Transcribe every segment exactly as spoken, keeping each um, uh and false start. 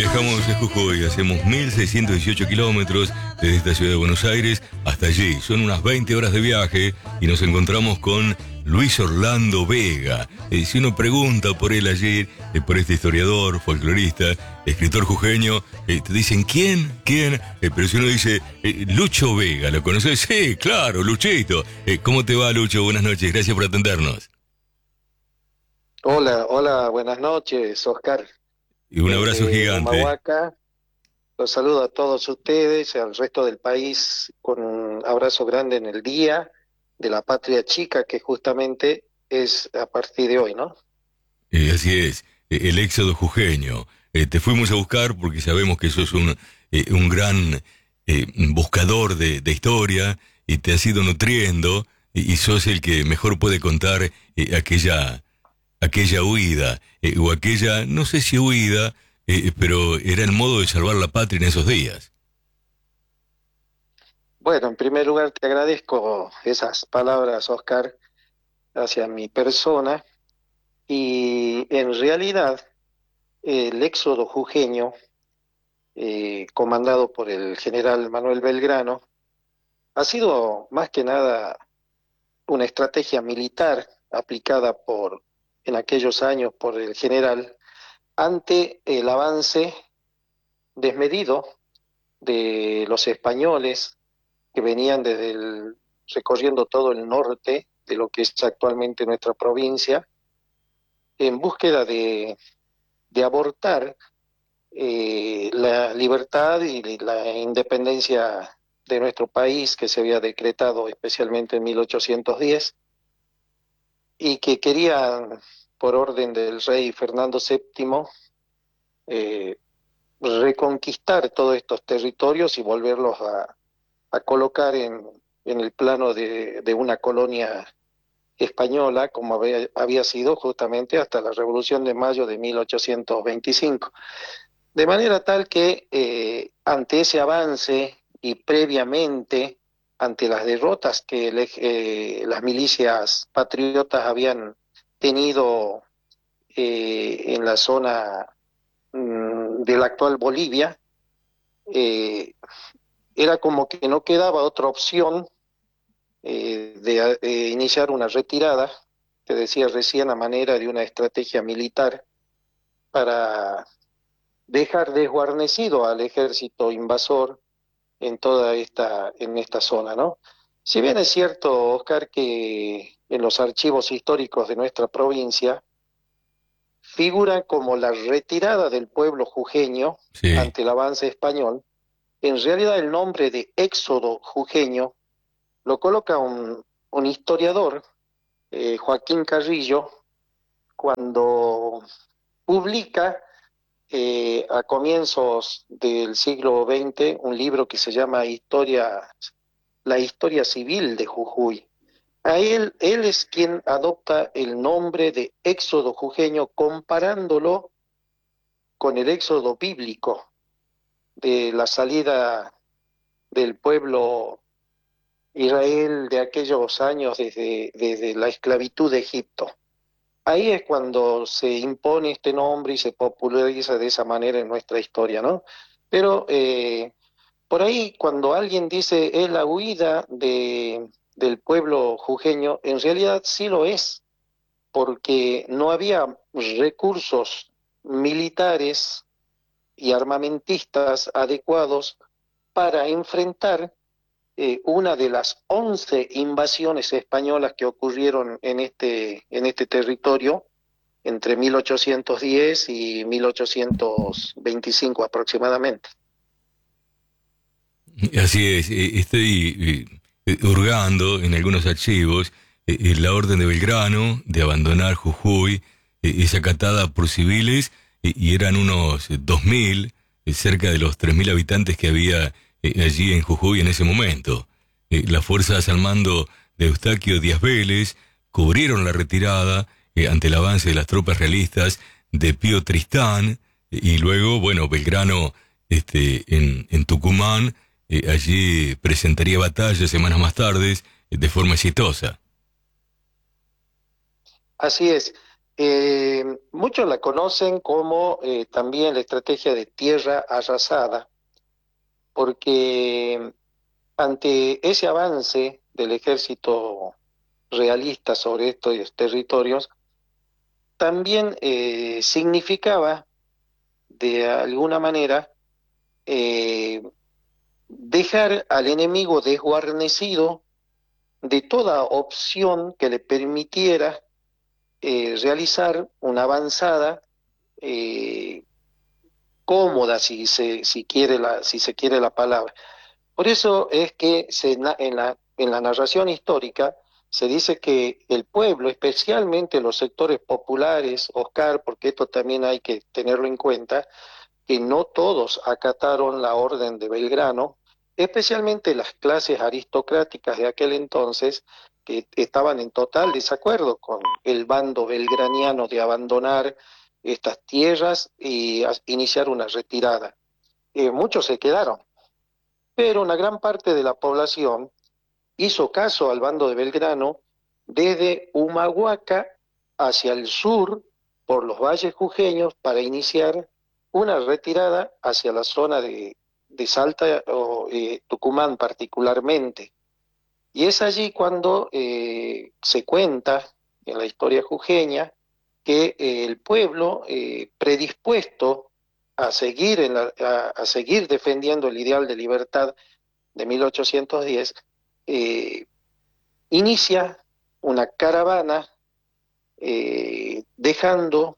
Viajamos de Jujuy, hacemos mil seiscientos dieciocho kilómetros desde esta ciudad de Buenos Aires hasta allí. Son unas veinte horas de viaje y nos encontramos con Luis Orlando Vega. Eh, si uno pregunta por él ayer, eh, por este historiador, folclorista, escritor jujeño, eh, te dicen ¿quién? ¿Quién? Eh, pero si uno dice eh, Lucho Vega, ¿lo conoces? Sí, claro, Luchito. Eh, ¿Cómo te va, Lucho? Buenas noches, gracias por atendernos. Hola, hola, buenas noches, Oscar. Y un abrazo Desde gigante. Humahuaca, los saludo a todos ustedes, al resto del país, con un abrazo grande en el Día de la Patria Chica, que justamente es a partir de hoy, ¿no? Eh, así es, eh, el éxodo jujeño. Eh, te fuimos a buscar porque sabemos que sos un, eh, un gran eh, buscador de, de historia y te has ido nutriendo y, y sos el que mejor puede contar eh, aquella, aquella huida eh, o aquella, no sé si huida, eh, pero era el modo de salvar la patria en esos días. Bueno, en primer lugar te agradezco esas palabras, Oscar, hacia mi persona, y en realidad el éxodo jujeño, eh, comandado por el general Manuel Belgrano, ha sido más que nada una estrategia militar aplicada por, en aquellos años por el general ante el avance desmedido de los españoles que venían desde el, recorriendo todo el norte de lo que es actualmente nuestra provincia, en búsqueda de, de abortar eh, la libertad y la independencia de nuestro país que se había decretado especialmente en mil ochocientos diez y que querían, por orden del rey Fernando séptimo, eh, reconquistar todos estos territorios y volverlos a, a colocar en, en el plano de, de una colonia española, como había, había sido justamente hasta la Revolución de Mayo de mil ochocientos veinticinco. De manera tal que eh, ante ese avance y previamente ante las derrotas que el, eh, las milicias patriotas habían tenido eh, en la zona mm, de la actual Bolivia, eh, era como que no quedaba otra opción eh, de eh, iniciar una retirada, te decía recién, a manera de una estrategia militar para dejar desguarnecido al ejército invasor en toda esta, en esta zona, ¿no? Si bien es cierto, Oscar, que en los archivos históricos de nuestra provincia figura como la retirada del pueblo jujeño Sí. ante el avance español, en realidad el nombre de éxodo jujeño lo coloca un, un historiador, eh, Joaquín Carrillo, cuando publica eh, a comienzos del siglo veinte un libro que se llama Historia, La historia civil de Jujuy. A él, él es quien adopta el nombre de éxodo jujeño comparándolo con el éxodo bíblico de la salida del pueblo Israel de aquellos años desde, desde la esclavitud de Egipto. Ahí es cuando se impone este nombre y se populariza de esa manera en nuestra historia, ¿no? Pero eh, por ahí cuando alguien dice es la huida de, del pueblo jujeño, en realidad sí lo es, porque no había recursos militares y armamentistas adecuados para enfrentar eh, una de las once invasiones españolas que ocurrieron en este, en este territorio entre mil ochocientos diez y mil ochocientos veinticinco aproximadamente. Así es, eh, estoy eh, hurgando en algunos archivos eh, eh, la orden de Belgrano de abandonar Jujuy eh, es acatada por civiles eh, y eran unos dos mil, eh, cerca de los tres mil habitantes que había eh, allí en Jujuy en ese momento. Eh, las fuerzas al mando de Eustaquio Díaz Vélez cubrieron la retirada eh, ante el avance de las tropas realistas de Pío Tristán eh, y luego, bueno, Belgrano este, en, en Tucumán. Eh, allí presentaría batalla semanas más tarde eh, de forma exitosa. Así es. Eh, muchos la conocen como eh, también la estrategia de tierra arrasada, porque ante ese avance del ejército realista sobre estos territorios, también eh, significaba de alguna manera eh, dejar al enemigo desguarnecido de toda opción que le permitiera eh, realizar una avanzada eh, cómoda, si se, si quiere la, si se quiere la palabra. Por eso es que se, en, la, en la narración histórica se dice que el pueblo, especialmente los sectores populares, Oscar, porque esto también hay que tenerlo en cuenta, que no todos acataron la orden de Belgrano, especialmente las clases aristocráticas de aquel entonces, que estaban en total desacuerdo con el bando belgraniano de abandonar estas tierras y a, iniciar una retirada. Eh, muchos se quedaron, pero una gran parte de la población hizo caso al bando de Belgrano desde Humahuaca hacia el sur por los valles jujeños para iniciar una retirada hacia la zona de, de Salta o eh, Tucumán particularmente. Y es allí cuando eh, se cuenta en la historia jujeña que eh, el pueblo eh, predispuesto a seguir, en la, a, a seguir defendiendo el ideal de libertad de mil ochocientos diez, eh, inicia una caravana eh, dejando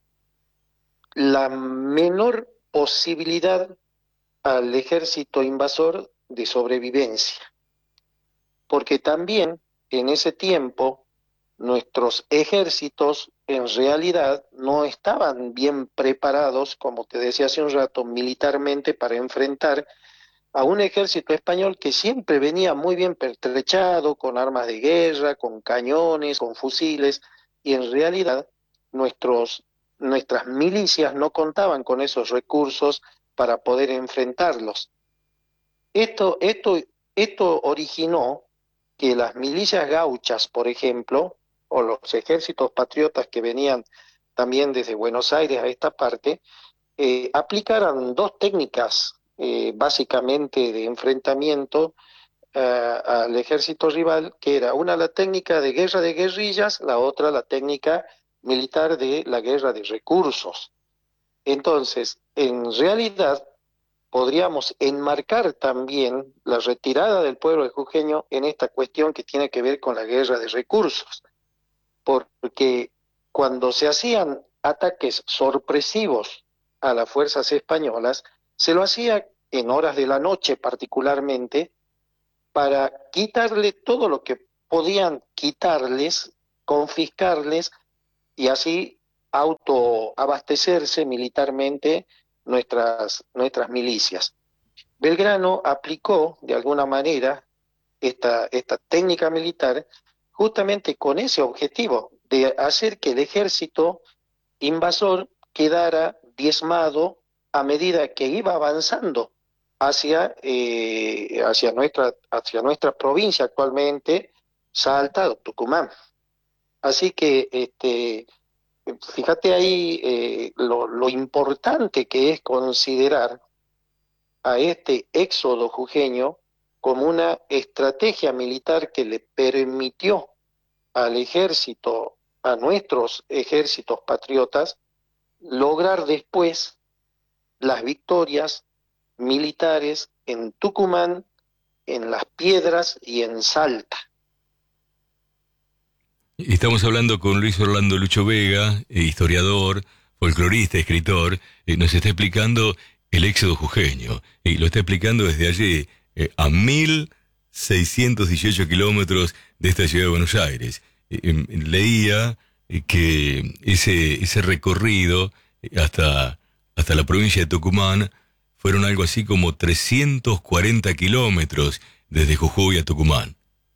la menor posibilidad al ejército invasor de sobrevivencia, porque también en ese tiempo nuestros ejércitos en realidad no estaban bien preparados, como te decía hace un rato, militarmente para enfrentar a un ejército español que siempre venía muy bien pertrechado, con armas de guerra, con cañones, con fusiles, y en realidad nuestros, nuestras milicias no contaban con esos recursos para poder enfrentarlos. Esto, esto, esto originó que las milicias gauchas, por ejemplo, o los ejércitos patriotas que venían también desde Buenos Aires a esta parte, eh, aplicaran dos técnicas eh, básicamente de enfrentamiento uh, al ejército rival, que era una la técnica de guerra de guerrillas, la otra la técnica militar de la guerra de recursos. Entonces, en realidad, podríamos enmarcar también la retirada del pueblo de jujeño en esta cuestión que tiene que ver con la guerra de recursos, porque cuando se hacían ataques sorpresivos a las fuerzas españolas, se lo hacía en horas de la noche particularmente, para quitarle todo lo que podían quitarles, confiscarles y así autoabastecerse militarmente nuestras, nuestras milicias. Belgrano aplicó de alguna manera esta, esta técnica militar justamente con ese objetivo de hacer que el ejército invasor quedara diezmado a medida que iba avanzando hacia, eh, hacia, nuestra, hacia nuestra provincia actualmente, Salta o Tucumán. Así que este, fíjate ahí eh, lo, lo importante que es considerar a este éxodo jujeño como una estrategia militar que le permitió al ejército, a nuestros ejércitos patriotas, lograr después las victorias militares en Tucumán, en Las Piedras y en Salta. Estamos hablando con Luis Orlando Lucho Vega, historiador, folclorista, escritor, eh, nos está explicando el éxodo jujeño, y lo está explicando desde allí, eh, a mil seiscientos dieciocho kilómetros de esta ciudad de Buenos Aires. Eh, eh, leía eh, que ese, ese recorrido eh, hasta, hasta la provincia de Tucumán fueron algo así como trescientos cuarenta kilómetros desde Jujuy a Tucumán.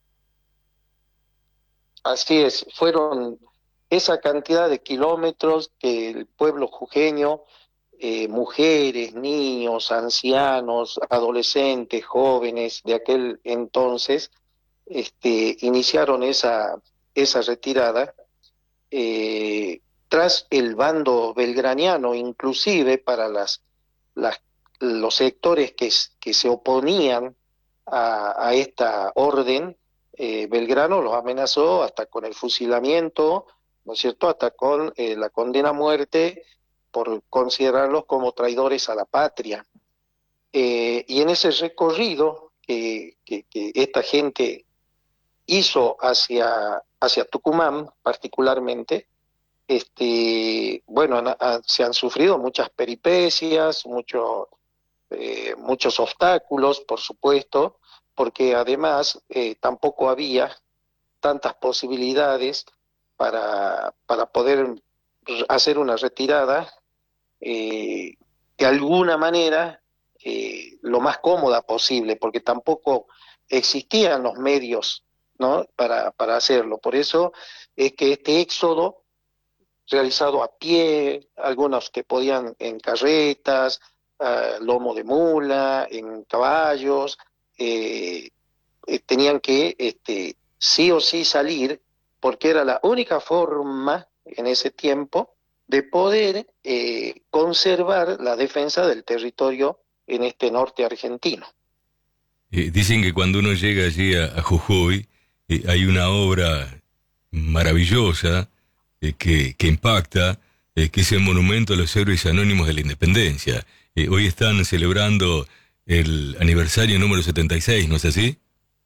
Así es, fueron esa cantidad de kilómetros que el pueblo jujeño, eh, mujeres, niños, ancianos, adolescentes, jóvenes de aquel entonces, este, iniciaron esa, esa retirada, eh, tras el bando belgraniano, inclusive para las, las, los sectores que, que se oponían a, a esta orden, eh, Belgrano los amenazó hasta con el fusilamiento, ¿no es cierto?, hasta con eh, la condena a muerte por considerarlos como traidores a la patria. Eh, y en ese recorrido que, que, que esta gente hizo hacia, hacia Tucumán particularmente, este, bueno, han- han- se han sufrido muchas peripecias, mucho, eh, muchos obstáculos, por supuesto, porque además eh, tampoco había tantas posibilidades para, para poder hacer una retirada eh, de alguna manera eh, lo más cómoda posible, porque tampoco existían los medios, ¿no?, para, para hacerlo. Por eso es que este éxodo realizado a pie, algunos que podían en carretas, uh, lomo de mula, en caballos, eh, eh, tenían que este, sí o sí salir, porque era la única forma en ese tiempo de poder eh, conservar la defensa del territorio en este norte argentino. Eh, dicen que cuando uno llega allí a, a Jujuy, eh, hay una obra maravillosa eh, que, que impacta, eh, que es el monumento a los héroes anónimos de la independencia. Eh, hoy están celebrando el aniversario número setenta y seis, ¿no es así?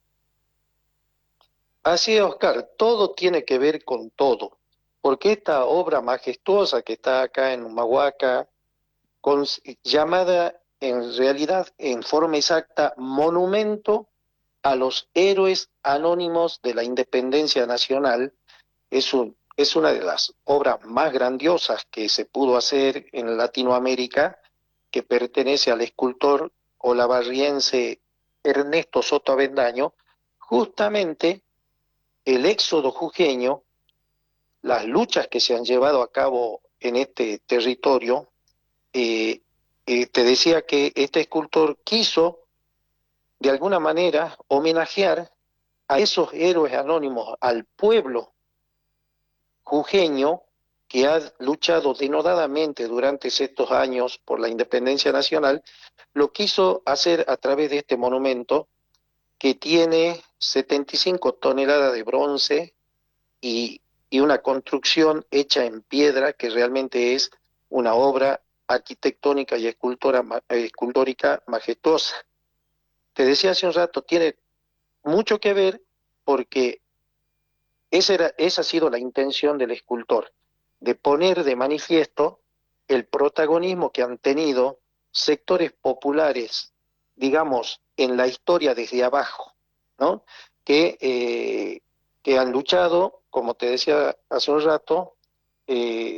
Así es, Oscar, todo tiene que ver con todo, porque esta obra majestuosa que está acá en Humahuaca, con- llamada en realidad en forma exacta Monumento a los Héroes Anónimos de la Independencia Nacional, es un, es una de las obras más grandiosas que se pudo hacer en Latinoamérica, que pertenece al escultor olavarriense Ernesto Soto Avendaño. Justamente el éxodo jujeño, las luchas que se han llevado a cabo en este territorio, eh, eh, te decía que este escultor quiso de alguna manera homenajear a esos héroes anónimos, al pueblo jujeño que ha luchado denodadamente durante estos años por la independencia nacional. Lo quiso hacer a través de este monumento que tiene setenta y cinco toneladas de bronce y, y una construcción hecha en piedra que realmente es una obra arquitectónica y escultora, eh, escultórica majestuosa. Te decía hace un rato, tiene mucho que ver porque esa, era, esa ha sido la intención del escultor, de poner de manifiesto el protagonismo que han tenido sectores populares, digamos, en la historia desde abajo, ¿no?, que, eh, que han luchado, como te decía hace un rato, eh,